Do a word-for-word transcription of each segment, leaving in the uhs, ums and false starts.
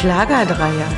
Schlagerdreier.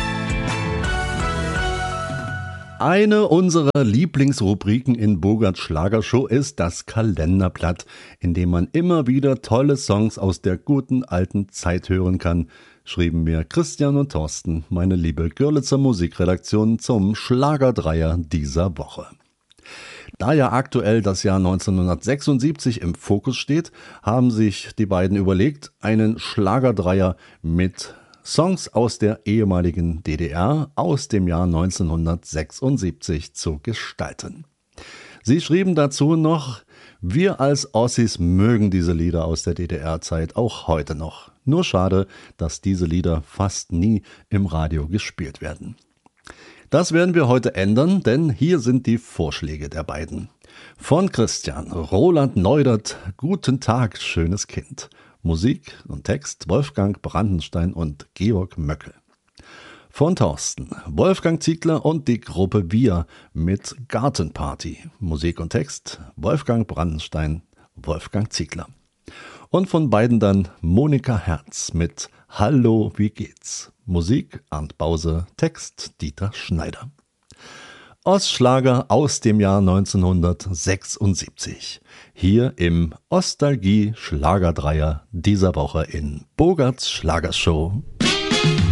Eine unserer Lieblingsrubriken in Bogarts Schlagershow ist das Kalenderblatt, in dem man immer wieder tolle Songs aus der guten alten Zeit hören kann, schrieben mir Christian und Thorsten, meine liebe Görlitzer Musikredaktion, zum Schlagerdreier dieser Woche. Da ja aktuell das Jahr neunzehnhundertsechsundsiebzig im Fokus steht, haben sich die beiden überlegt, einen Schlagerdreier mit Songs aus der ehemaligen D D R aus dem Jahr neunzehnhundertsechsundsiebzig zu gestalten. Sie schrieben dazu noch: Wir als Ossis mögen diese Lieder aus der D D R-Zeit auch heute noch. Nur schade, dass diese Lieder fast nie im Radio gespielt werden. Das werden wir heute ändern, denn hier sind die Vorschläge der beiden. Von Christian: Roland Neudert, Guten Tag, schönes Kind. Musik und Text Wolfgang Brandenstein und Georg Möckel. Von Thorsten: Wolfgang Ziegler und die Gruppe Wir mit Gartenparty. Musik und Text Wolfgang Brandenstein, Wolfgang Ziegler. Und von beiden dann Monika Herz mit Hallo, wie geht's? Musik Arndt Bause, Text Dieter Schneider. Ostschlager aus dem Jahr neunzehnhundertsechsundsiebzig. Hier im Ostalgie-Schlagerdreier dieser Woche in Bogarts Schlagershow.